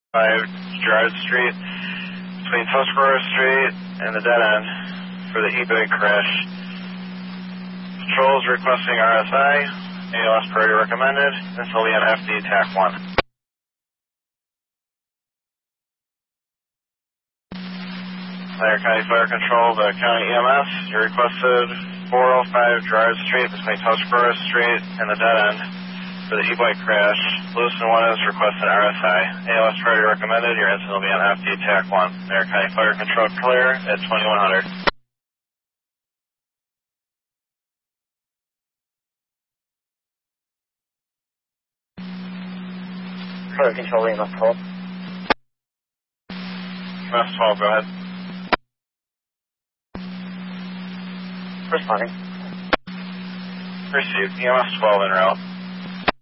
5 Gerard Street between Tuscarora Street and the dead end for the e-bike crash. Patrols requesting RSI, ALS priority recommended. This will be on FD TAC 1. Lander County Fire Control, the County EMS, you requested 405 Gerard Street between Tuscarora Street and the dead end for the e-bike crash. Lewiston 1 is requesting RSI. ALS priority recommended. Your incident will be on FD TAC 1. Lander County Fire Control clear at 2100. Fire Control, EMS 12. EMS 12, go ahead. Responding. Received. EMS 12 en route.